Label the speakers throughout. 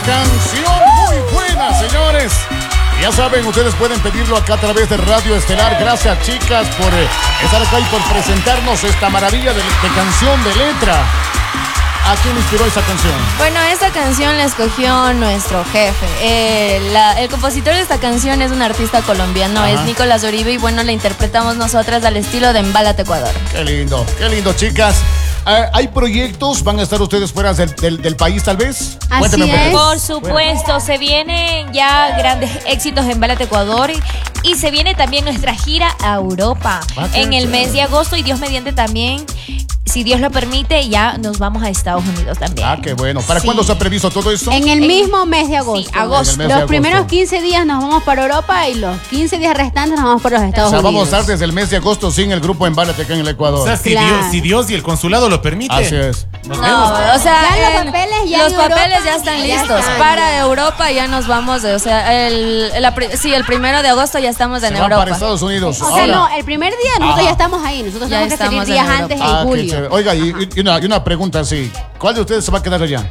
Speaker 1: canción muy buena, señores. Ya saben, ustedes pueden pedirlo acá a través de Radio Estelar. Gracias, chicas, por estar acá y por presentarnos esta maravilla de canción de letra. ¿A quién inspiró esa canción?
Speaker 2: Bueno, esta canción la escogió nuestro jefe. El compositor de esta canción es un artista colombiano, es Nicolás Uribe, y bueno, la interpretamos nosotras al estilo de Embálate Ecuador.
Speaker 1: Qué lindo, chicas. ¿Hay proyectos? ¿Van a estar ustedes fuera del país, tal vez?
Speaker 3: Así es.
Speaker 4: Por supuesto, se vienen ya grandes éxitos en Embálate Ecuador y se viene también nuestra gira a Europa en el mes de agosto, y Dios mediante también, si Dios lo permite, ya nos vamos a Estados Unidos también.
Speaker 1: Ah, qué bueno. ¿Para cuándo se ha previsto todo eso?
Speaker 3: En el mismo mes de agosto.
Speaker 4: Sí, agosto.
Speaker 3: Los primeros 15 días nos vamos para Europa y los 15 días restantes nos vamos para los Estados Unidos.
Speaker 1: Vamos a estar desde el mes de agosto sin el grupo Embálate acá en el Ecuador.
Speaker 5: O sea, si Dios y el consulado lo permite.
Speaker 1: Así es.
Speaker 2: No, o sea,
Speaker 3: ya los papeles ya
Speaker 2: los
Speaker 3: en
Speaker 2: papeles
Speaker 3: Europa
Speaker 2: ya están
Speaker 3: ya
Speaker 2: listos.
Speaker 3: están.
Speaker 2: Para Europa ya nos vamos, o sea, el 1 de agosto ya estamos en
Speaker 1: Se van
Speaker 2: Europa.
Speaker 1: para Estados Unidos.
Speaker 3: O sea, no, el primer día nosotros ya estamos ahí. Nosotros
Speaker 2: Ya
Speaker 3: tenemos que salir
Speaker 2: estamos
Speaker 3: días
Speaker 2: en
Speaker 3: antes,
Speaker 2: Europa.
Speaker 3: en
Speaker 1: Qué
Speaker 3: julio.
Speaker 1: chévere. Oiga, y una pregunta así. ¿Cuál de ustedes se va a quedar allá?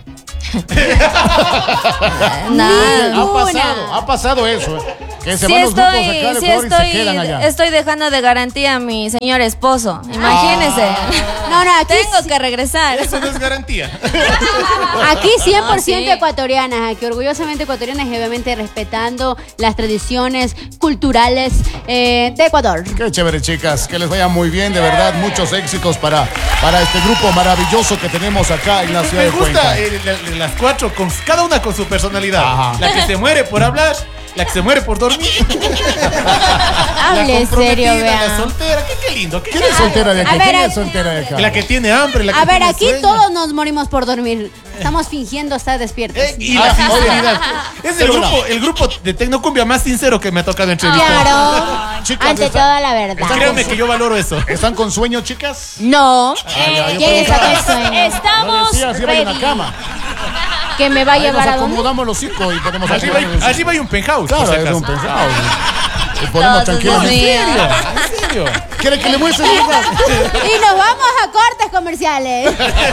Speaker 2: Nada.
Speaker 1: Ha pasado eso. Que se
Speaker 2: Sí
Speaker 1: van los grupos acá de Ecuador y se quedan allá.
Speaker 2: estoy dejando de garantía a mi señor esposo. Imagínese.
Speaker 3: No, aquí
Speaker 2: Tengo que regresar.
Speaker 5: Eso no es garantía.
Speaker 3: Aquí 100%
Speaker 2: sí.
Speaker 3: ecuatorianas, aquí orgullosamente ecuatorianas y obviamente respetando las tradiciones culturales de Ecuador.
Speaker 1: Qué chévere, chicas. Que les vaya muy bien, de verdad. Muchos éxitos para este grupo maravilloso que tenemos acá en la ciudad
Speaker 5: Me
Speaker 1: de Cuenca.
Speaker 5: gusta las cuatro, cada una con su personalidad.
Speaker 1: Ajá.
Speaker 5: La que se muere por hablar, la que se muere por dormir.
Speaker 3: Hable
Speaker 5: la comprometida,
Speaker 3: serio,
Speaker 5: la
Speaker 3: vean.
Speaker 5: soltera. Qué lindo.
Speaker 1: ¿Quién es soltera de acá?
Speaker 3: A ver,
Speaker 1: ¿Quién es soltera de acá?
Speaker 5: La que tiene hambre, la que
Speaker 3: A ver,
Speaker 5: tiene
Speaker 3: aquí
Speaker 5: sueño.
Speaker 3: todos nos morimos por dormir. Estamos fingiendo estar despiertos.
Speaker 5: Y la sinceridad. Es el grupo de Tecnocumbia más sincero que me ha tocado entrevistar.
Speaker 3: Claro,
Speaker 1: Chicas,
Speaker 3: ante toda la verdad.
Speaker 5: Créanme que yo valoro eso.
Speaker 1: ¿Están con sueño, chicas?
Speaker 3: No,
Speaker 1: ya, yo
Speaker 3: ¿quién está
Speaker 1: preguntaba.
Speaker 3: con sueño?
Speaker 4: Estamos
Speaker 1: Sí, así hay una
Speaker 4: ready.
Speaker 1: cama.
Speaker 3: ¿Que me va a
Speaker 1: Ahí nos
Speaker 3: llevar a dónde?
Speaker 1: acomodamos los hocico y ponemos
Speaker 5: Arriba hay un penthouse.
Speaker 1: Claro,
Speaker 5: por si
Speaker 1: es
Speaker 5: acaso.
Speaker 1: un pensado. Y ponemos
Speaker 2: Todos
Speaker 1: tranquilamente.
Speaker 2: dormidos.
Speaker 5: ¿En serio?
Speaker 1: ¿Quiere que le muestre? chicas?
Speaker 3: Y nos vamos a cortes comerciales.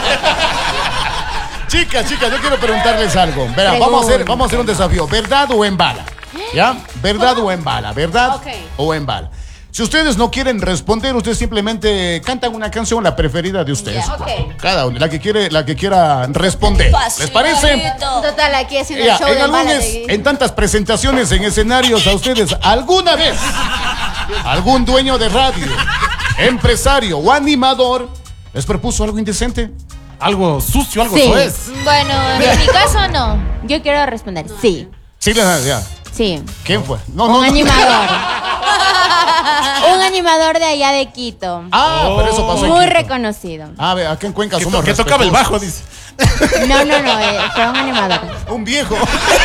Speaker 1: Chicas, yo quiero preguntarles algo. Verá, vamos a hacer un desafío. ¿Verdad o en bala? ¿Ya? ¿Verdad o en bala? ¿Verdad o en bala? Si ustedes no quieren responder, ustedes simplemente cantan una canción, la preferida de ustedes. Cada uno, la que quiera responder. ¿Les parece?
Speaker 3: Total, aquí haciendo
Speaker 1: Ya,
Speaker 3: el show
Speaker 1: en
Speaker 3: de
Speaker 1: algunas,
Speaker 3: Embálate.
Speaker 1: en tantas presentaciones en escenarios, a ustedes, ¿alguna vez algún dueño de radio, empresario o animador les propuso algo indecente?
Speaker 5: Algo sucio, algo
Speaker 3: Sí.
Speaker 5: soez.
Speaker 4: Bueno, en mi caso no.
Speaker 3: Yo quiero responder, sí.
Speaker 1: Sí, ya.
Speaker 3: Sí.
Speaker 1: ¿Quién fue? No,
Speaker 3: Un animador. Un animador de allá de Quito.
Speaker 1: Ah, pero eso pasó en
Speaker 3: Muy
Speaker 1: Quito.
Speaker 3: reconocido.
Speaker 1: Ah, ve, acá en Cuenca somos
Speaker 5: Que tocaba el bajo, dice.
Speaker 3: No, fue un animador.
Speaker 1: un viejo.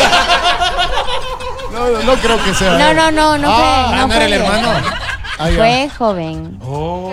Speaker 1: No creo que sea.
Speaker 3: No fue.
Speaker 5: ¿no
Speaker 3: No
Speaker 5: era el
Speaker 3: fue.
Speaker 5: hermano?
Speaker 1: Ah, ya.
Speaker 3: Fue joven.
Speaker 5: Oh.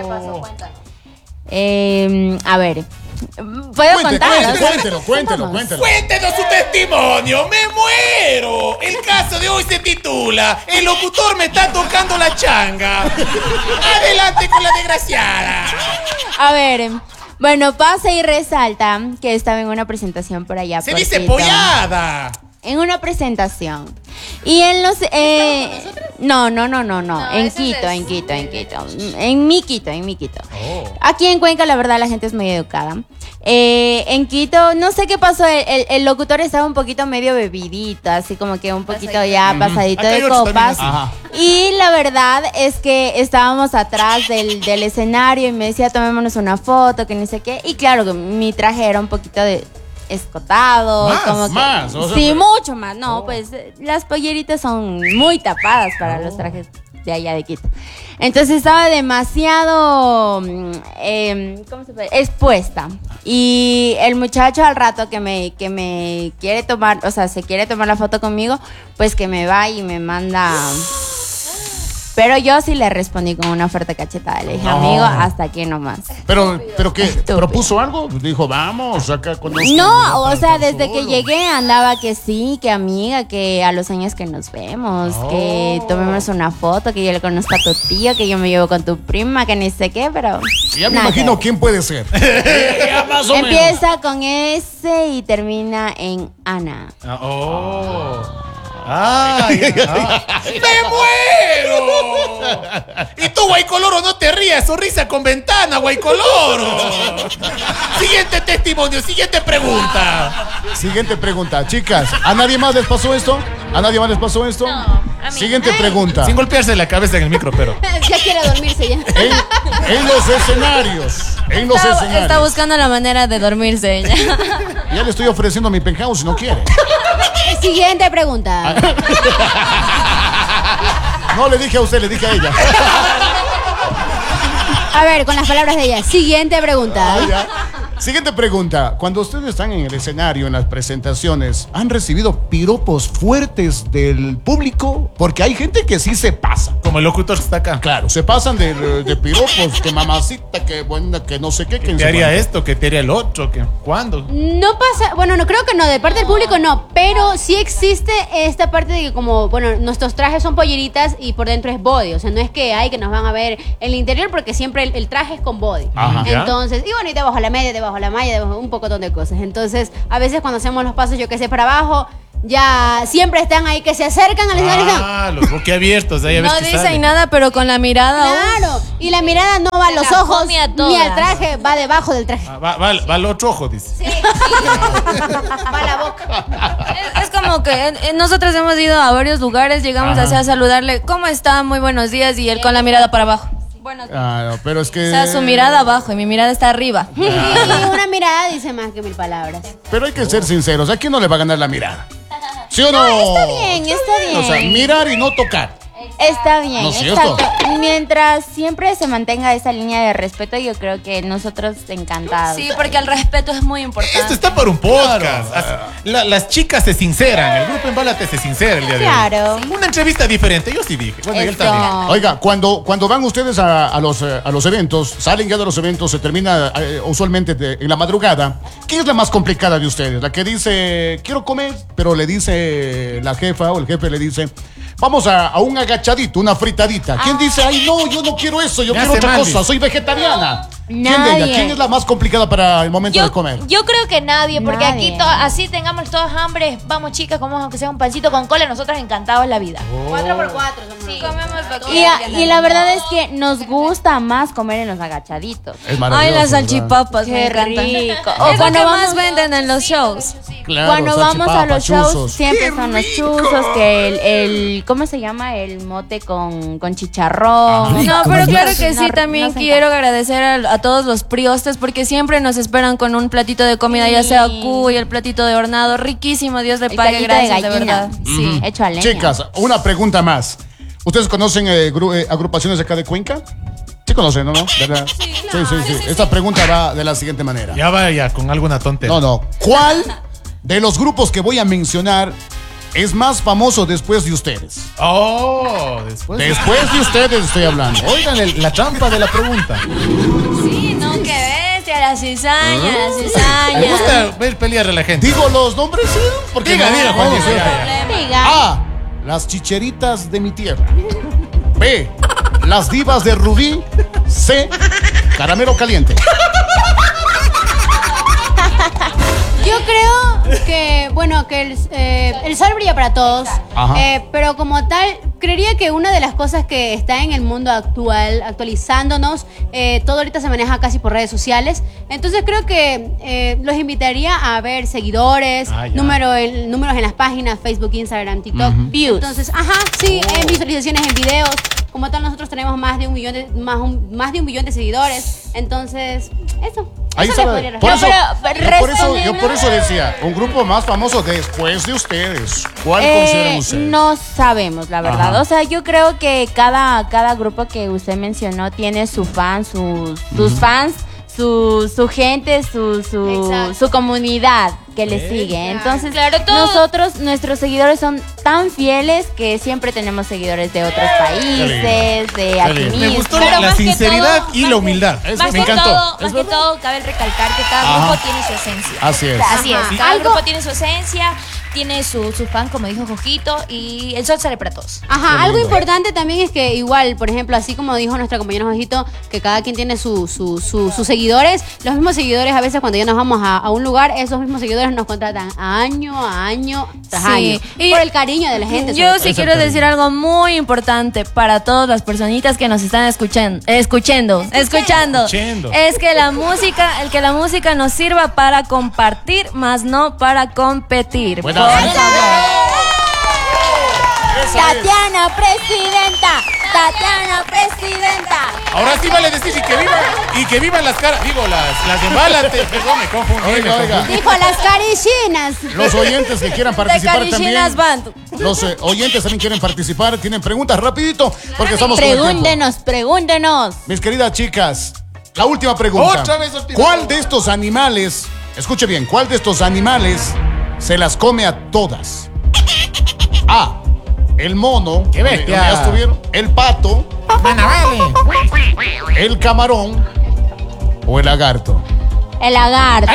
Speaker 3: A ver, ¿puedo contar?
Speaker 1: Cuéntelo.
Speaker 5: Cuéntenos su testimonio, me muero. El caso de hoy se titula El locutor me está tocando la changa. Adelante con la desgraciada.
Speaker 3: A ver, bueno, pasa y resalta que estaba en una presentación por allá.
Speaker 5: Se
Speaker 3: por
Speaker 5: dice
Speaker 3: Quito.
Speaker 5: pollada.
Speaker 3: En una presentación. Y en los... No, en
Speaker 2: ese
Speaker 3: Quito,
Speaker 2: es
Speaker 3: en Quito. En mi Quito. Aquí en Cuenca, la verdad, la gente es muy educada. En Quito, no sé qué pasó, el locutor estaba un poquito medio bebidito, así como que un poquito ya pasadito
Speaker 5: Acá hay
Speaker 3: de
Speaker 5: otros
Speaker 3: copas.
Speaker 5: también
Speaker 1: así. Ajá.
Speaker 3: Y la verdad es que estábamos atrás del escenario y me decía, tomémonos una foto, que no sé qué. Y claro, que mi traje era un poquito de escotado.
Speaker 1: Más, o sea,
Speaker 3: sí,
Speaker 1: pero-
Speaker 3: mucho más. No, pues las polleritas son muy tapadas para los trajes de allá de Quito. Entonces estaba demasiado ¿cómo se puede? Expuesta. Y el muchacho al rato que me quiere tomar, o sea, se quiere tomar la foto conmigo, pues que me va y me manda Pero yo sí le respondí con una oferta cachetada. Le dije, amigo, hasta aquí nomás.
Speaker 1: Pero ¿qué?
Speaker 3: Estúpido.
Speaker 1: ¿Propuso algo? Dijo, vamos, acá con
Speaker 3: No, o sea, desde que llegué andaba que sí, que amiga, que a los años que nos vemos, que tomemos una foto, que yo le conozco a tu tío, que yo me llevo con tu prima, que ni sé qué, pero...
Speaker 1: Ya me
Speaker 3: nada.
Speaker 1: imagino quién puede ser. Ya más o menos.
Speaker 3: Empieza con S y termina en Ana.
Speaker 5: ¡Me muero! Y tú, Guaycoloro, no te rías, sonrisa con ventana, Guaycoloro. Siguiente testimonio, siguiente pregunta.
Speaker 1: Siguiente pregunta. Chicas, ¿a nadie más les pasó esto? ¿A nadie más les pasó esto?
Speaker 4: No, a mí.
Speaker 1: Siguiente pregunta.
Speaker 5: Sin golpearse la cabeza en el micro, pero.
Speaker 3: Ya quiere dormirse ya.
Speaker 1: En los escenarios. En los
Speaker 2: Está
Speaker 1: escenarios.
Speaker 2: buscando la manera de dormirse ella.
Speaker 1: Ya le estoy ofreciendo mi penthouse si no quiere.
Speaker 3: Siguiente pregunta.
Speaker 1: No le dije a usted, le dije a ella.
Speaker 3: A ver, con las palabras de ella. Siguiente pregunta.
Speaker 1: Ya. Siguiente pregunta. Cuando ustedes están en el escenario, en las presentaciones, ¿han recibido piropos fuertes del público? Porque hay gente que sí se pasa.
Speaker 5: Como el locutor que está acá.
Speaker 1: Claro, se pasan de piropos, que mamacita, que buena, que no sé qué. Que no
Speaker 5: ¿Te
Speaker 1: sé
Speaker 5: haría
Speaker 1: cuánto.
Speaker 5: esto? ¿Que te haría el otro? ¿Que cuándo?
Speaker 3: No pasa, bueno, no creo que no, de parte del público no, pero sí existe esta parte de que como, bueno, nuestros trajes son polleritas y por dentro es body, o sea, no es que hay que nos van a ver el interior porque siempre el traje es con body.
Speaker 1: Ajá.
Speaker 3: Entonces, y bueno, y debajo la media, debajo la malla, debajo un pocotón de cosas. Entonces, a veces cuando hacemos los pasos, yo que sé, para abajo, ya siempre están ahí que se acercan al escenario y dicen,
Speaker 5: Ah, los boquiabiertos, ahí a ver
Speaker 2: No
Speaker 5: qué
Speaker 2: dicen
Speaker 5: sale.
Speaker 2: nada, pero con la mirada.
Speaker 3: claro, y la mirada no va a los
Speaker 4: la
Speaker 3: ojos
Speaker 4: come a
Speaker 3: ni
Speaker 4: todas.
Speaker 3: al traje, va debajo del traje.
Speaker 5: Ah, va al otro ojo, dice.
Speaker 3: Va a la boca.
Speaker 2: Es como que nosotros hemos ido a varios lugares, llegamos así a saludarle, ¿cómo está? Muy buenos días, y él con la mirada para abajo. Buenos días.
Speaker 1: Ah, no, pero es que.
Speaker 2: O sea, su mirada abajo y mi mirada está arriba.
Speaker 3: Y una mirada dice más que 1000 palabras.
Speaker 1: Pero hay que ser sinceros. ¿A quién no le va a ganar la mirada? ¿Sí o no?
Speaker 3: Está bien, está bien.
Speaker 1: O sea, mirar y no tocar.
Speaker 3: Está bien,
Speaker 1: ¿No es cierto?
Speaker 3: exacto. Mientras siempre se mantenga esa línea de respeto, yo creo que nosotros encantados.
Speaker 2: Sí, porque el respeto es muy importante.
Speaker 5: Esto está para un podcast. Las chicas se sinceran. El grupo Embálate se sincera el día de hoy.
Speaker 3: Claro.
Speaker 5: Una entrevista diferente. Yo sí dije. Bueno, y él
Speaker 3: Esto.
Speaker 5: también.
Speaker 1: Oiga, cuando van ustedes a los eventos, salen ya de los eventos, se termina usualmente en la madrugada. ¿Quién es la más complicada de ustedes? La que dice, quiero comer, pero le dice la jefa o el jefe le dice, vamos a un agachadito, una fritadita. ¿Quién dice, ay no, yo no quiero eso, yo
Speaker 5: Me
Speaker 1: quiero
Speaker 5: hace
Speaker 1: otra
Speaker 5: mal,
Speaker 1: cosa,
Speaker 5: dice.
Speaker 1: soy vegetariana? ¿Quién de
Speaker 3: Nadie.
Speaker 1: ella? ¿Quién es la más complicada para el momento de comer?
Speaker 4: Yo creo que nadie, porque
Speaker 3: Nadie.
Speaker 4: aquí así tengamos todos hambre, vamos chicas, comemos aunque sea un pancito con cola, nosotros encantados la vida.
Speaker 3: 4x4
Speaker 4: Sí.
Speaker 2: Comemos lo
Speaker 3: y la verdad es que nos gusta más comer en los agachaditos.
Speaker 1: Es maravilloso.
Speaker 2: Ay, las
Speaker 1: ¿verdad?
Speaker 2: salchipapas, me
Speaker 3: Qué
Speaker 2: encantan.
Speaker 3: rico.
Speaker 2: O
Speaker 3: O
Speaker 2: cuando
Speaker 3: cuando
Speaker 2: más
Speaker 3: vamos-
Speaker 2: venden en los shows.
Speaker 1: Claro,
Speaker 3: Cuando vamos a
Speaker 1: salchipapa,
Speaker 3: los shows,
Speaker 1: chuzos.
Speaker 3: siempre son los chuzos, que el ¿cómo se llama? El mote con chicharrón.
Speaker 2: No, pero claro que sí,
Speaker 3: Nos-
Speaker 2: también
Speaker 3: nos
Speaker 2: quiero agradecer a todos los priostes porque siempre nos esperan con un platito de comida, ya
Speaker 3: Sí.
Speaker 2: sea cuy, el platito de hornado, riquísimo, Dios le
Speaker 3: El
Speaker 2: pague,
Speaker 3: caldito de
Speaker 2: gracias, de
Speaker 3: gallina.
Speaker 2: verdad. Sí.
Speaker 3: Hecho a leña.
Speaker 1: Chicas, una pregunta más. ¿Ustedes conocen agrupaciones acá de Cuenca? Sí conocen, ¿no? ¿Verdad? Sí. Esta pregunta va de la siguiente manera.
Speaker 5: Ya vaya con alguna tontería.
Speaker 1: No. ¿Cuál de los grupos que voy a mencionar es más famoso después de ustedes?
Speaker 5: Oh, después.
Speaker 1: Después de ustedes estoy hablando.
Speaker 5: Oigan la trampa de la pregunta.
Speaker 2: Sí, no, qué bestia, la cizaña, la
Speaker 5: Me
Speaker 2: cizaña.
Speaker 5: gusta ver pelear a la gente.
Speaker 1: ¿Digo los nombres? Sí, porque
Speaker 5: Diga, Juan Diego,
Speaker 1: ¿cierto?
Speaker 5: ya.
Speaker 3: Diga.
Speaker 1: A. Las chicheritas de mi tierra. B. Las divas de Rubí. C. Caramelo caliente.
Speaker 3: Yo creo que, bueno, que el sol brilla para todos,
Speaker 1: Ajá.
Speaker 3: pero como tal, creería que una de las cosas que está en el mundo actual, actualizándonos, todo ahorita se maneja casi por redes sociales, entonces creo que los invitaría a ver seguidores,
Speaker 5: Ah, ya.
Speaker 3: números en las páginas, Facebook, Instagram, TikTok,
Speaker 2: Views.
Speaker 3: entonces, sí, en visualizaciones en videos. Como tal, nosotros tenemos más de un millón de seguidores. Entonces, eso.
Speaker 1: Ahí
Speaker 3: Eso
Speaker 1: está.
Speaker 3: les podría
Speaker 1: Por eso,
Speaker 3: responder.
Speaker 1: yo por eso decía, un grupo más famoso después de ustedes. ¿Cuál consideran ustedes?
Speaker 3: No sabemos, la verdad.
Speaker 1: Ajá.
Speaker 3: O sea, yo creo que cada grupo que usted mencionó tiene su fan, sus fans, su gente,
Speaker 2: Exacto.
Speaker 3: su comunidad que le sigue. Entonces,
Speaker 4: Claro, todo-
Speaker 3: nuestros seguidores son tan fieles que siempre tenemos seguidores de otros países, de aquí mismo.
Speaker 5: Me gustó
Speaker 4: Pero
Speaker 5: la
Speaker 4: más que
Speaker 5: sinceridad
Speaker 4: todo,
Speaker 5: y la humildad.
Speaker 4: Más
Speaker 5: Me
Speaker 4: que
Speaker 5: encantó.
Speaker 4: todo, cabe recalcar que cada grupo tiene su esencia.
Speaker 1: Así es.
Speaker 4: Así es,
Speaker 3: Ajá.
Speaker 4: cada
Speaker 3: Algo-
Speaker 4: grupo tiene su esencia, tiene su fan, como dijo Jojito, y el sol sale para todos.
Speaker 3: Ajá, algo importante también es que igual, por ejemplo, así como dijo nuestra compañera Jojito, que cada quien tiene sus seguidores, los mismos seguidores a veces cuando ya nos vamos a un lugar, esos mismos seguidores nos contratan año tras
Speaker 2: Sí,
Speaker 3: año,
Speaker 2: y
Speaker 3: por el cariño de la gente.
Speaker 2: Yo
Speaker 3: sobre
Speaker 2: sí
Speaker 1: Ese
Speaker 2: quiero
Speaker 1: cariño.
Speaker 2: decir algo muy importante para todas las personitas que nos están escuchando. Es que la música nos sirva para compartir, más no para competir.
Speaker 1: Buena. Esa es.
Speaker 3: Tatiana Presidenta.
Speaker 5: Ahora sí vale decir y que vivan las caras. Digo, las de Embálate. Perdón, me confundí.
Speaker 1: Oiga.
Speaker 3: Dijo las carichinas.
Speaker 1: Los oyentes que quieran
Speaker 2: De
Speaker 1: participar también.
Speaker 2: Carichinas Band.
Speaker 1: Los oyentes también quieren participar. Tienen preguntas rapidito porque estamos con el tiempo.
Speaker 3: Pregúntenos.
Speaker 1: Mis queridas chicas, la última pregunta.
Speaker 5: Otra vez olvidó.
Speaker 1: ¿Cuál de estos animales, escuche bien, cuál de estos animales se las come a todas? A, el mono,
Speaker 5: ¡Qué bestia!
Speaker 1: ¿ya estuvieron? El pato, el camarón o el lagarto.
Speaker 3: El lagarto.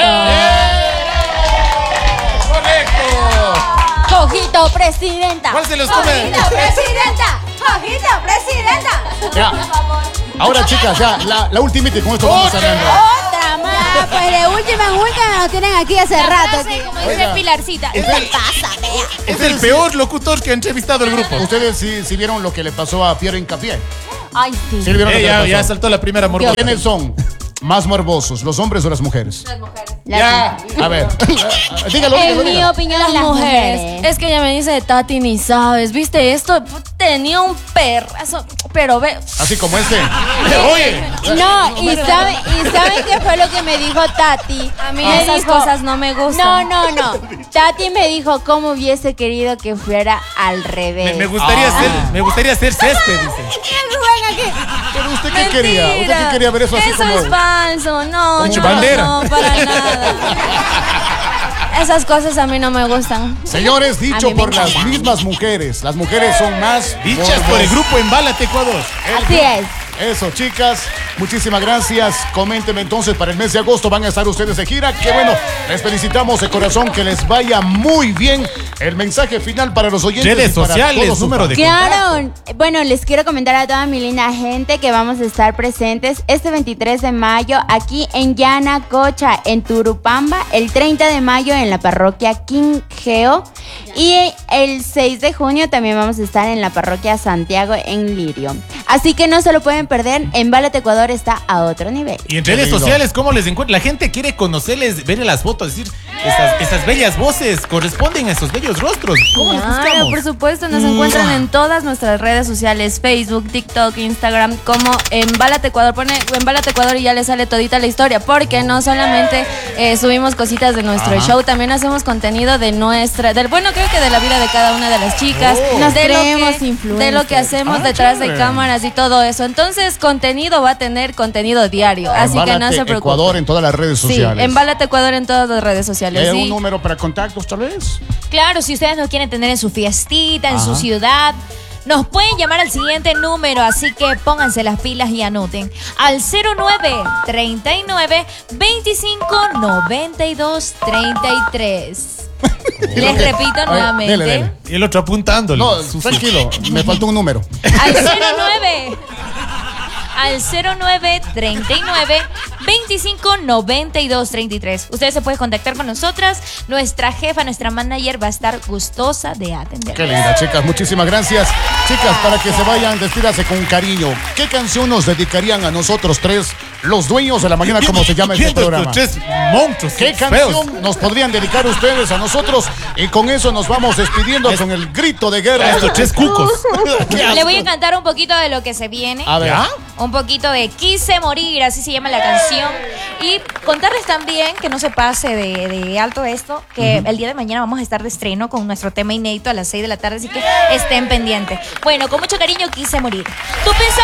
Speaker 5: ¡Correcto!
Speaker 3: Jojito Presidenta.
Speaker 5: ¿Cuál se los come?
Speaker 3: Jojito Presidenta.
Speaker 1: Ya. Ahora, chicas, ya, la última y con esto vamos cerrando.
Speaker 3: Otra más. Pues de última en última nos tienen aquí hace rato.
Speaker 4: Frase, como dice
Speaker 1: Oiga.
Speaker 4: Pilarcita.
Speaker 5: Es el peor locutor que ha entrevistado el grupo.
Speaker 1: Ustedes sí vieron lo que le pasó a Piero Hincapié.
Speaker 3: Ay, sí.
Speaker 1: ¿Sí vieron lo que le
Speaker 5: Ya
Speaker 1: pasó?
Speaker 5: saltó la primera morbosa.
Speaker 1: ¿Quiénes son más morbosos, los hombres o las mujeres?
Speaker 5: Ya.
Speaker 1: A ver, dígalo.
Speaker 3: En mi opinión,
Speaker 2: Las mujeres. Es que ella me dice, Tati, ni sabes, ¿viste esto? Tenía un perrazo, pero ve...
Speaker 1: Así como este.
Speaker 5: Oye.
Speaker 3: No, y saben qué fue lo que me dijo Tati.
Speaker 2: A mí
Speaker 3: Me
Speaker 2: esas
Speaker 3: dijo-
Speaker 2: cosas no me gustan.
Speaker 3: No. Tati me dijo cómo hubiese querido que fuera al revés.
Speaker 5: Me gustaría ser césped, dice.
Speaker 1: Pero usted qué quería? ¿Usted qué quería ver eso así
Speaker 2: Eso
Speaker 1: como?
Speaker 2: es falso, no,
Speaker 5: Como bandera.
Speaker 2: no, para nada. Esas cosas a mí no me gustan.
Speaker 1: Señores,
Speaker 3: A
Speaker 1: dicho
Speaker 3: mí me
Speaker 1: por las
Speaker 3: encanta.
Speaker 1: mismas mujeres. Las mujeres son más
Speaker 5: Dichas por el grupo Embálate Ecuador.
Speaker 3: Así es.
Speaker 1: Eso, chicas, muchísimas gracias. Coméntenme entonces, para el mes de agosto van a estar ustedes de gira. Qué bueno, les felicitamos de corazón, que les vaya muy bien. El mensaje final para los oyentes.
Speaker 5: Redes
Speaker 1: y para
Speaker 5: sociales,
Speaker 1: todos sus
Speaker 5: número
Speaker 1: fans.
Speaker 5: de
Speaker 3: Claro, bueno, les quiero comentar a toda mi linda gente que vamos a estar presentes este 23 de mayo aquí en Yanacocha, en Turupamba, el 30 de mayo en la parroquia Quingeo y el 6 de junio también vamos a estar en la parroquia Santiago en Lirio. Así que no se lo pueden perder, Embálate Ecuador está a otro nivel.
Speaker 5: Y en redes
Speaker 1: Qué lindo.
Speaker 5: sociales, ¿cómo les encuentran? La gente quiere conocerles, verle las fotos, decir, estas bellas voces corresponden a esos bellos rostros. ¿Cómo los
Speaker 2: Claro,
Speaker 5: buscamos?
Speaker 2: por supuesto, nos encuentran en todas nuestras redes sociales, Facebook, TikTok, Instagram, como Embálate Ecuador. Pone Embálate Ecuador y ya le sale todita la historia, porque no solamente subimos cositas de nuestro show, también hacemos contenido de creo que de la vida de cada una de las chicas,
Speaker 3: Nos
Speaker 2: de
Speaker 3: creemos
Speaker 2: de lo
Speaker 3: influencers.
Speaker 2: que hacemos detrás de
Speaker 1: chévere.
Speaker 2: cámaras y todo eso. Entonces, contenido va a tener contenido diario, así que no
Speaker 1: Embálate
Speaker 2: se preocupen.
Speaker 1: Ecuador en todas las redes
Speaker 2: Sí,
Speaker 1: sociales.
Speaker 2: Embálate Ecuador en todas las redes sociales.
Speaker 1: ¿Hay
Speaker 2: sí.
Speaker 1: un número para contactos, tal vez?
Speaker 4: Claro, si ustedes nos quieren tener en su fiestita, en su ciudad, nos pueden llamar al siguiente número, así que pónganse las pilas y anoten. Al 09 39 25 92 33. Les repito nuevamente.
Speaker 1: Dele.
Speaker 5: Y el otro apuntándole.
Speaker 1: No,
Speaker 5: Sucio.
Speaker 1: tranquilo, me faltó un número.
Speaker 4: Al 09 39 25 92 33. Ustedes se pueden contactar con nosotras. Nuestra jefa, nuestra manager va a estar gustosa de atender.
Speaker 1: Qué linda, chicas. Muchísimas gracias. Chicas, para que se vayan, despídase con cariño. ¿Qué canción nos dedicarían a nosotros tres, los dueños de la mañana, como se llama este
Speaker 5: Viendo
Speaker 1: programa?
Speaker 5: estos tres monstruos.
Speaker 1: ¿Qué
Speaker 5: feos.
Speaker 1: canción nos podrían dedicar ustedes a nosotros? Y con eso nos vamos despidiendo con el grito de guerra.
Speaker 5: A estos tres cucos.
Speaker 4: Le voy a cantar un poquito de lo que se viene.
Speaker 1: A ver.
Speaker 5: ¿Ya?
Speaker 4: Un poquito de Quise Morir, así se llama la canción. Y contarles también que no se pase de alto esto, que el día de mañana vamos a estar de estreno con nuestro tema inédito a las 6 de la tarde, así que estén pendientes. Bueno, con mucho cariño, Quise Morir. Tú pensabas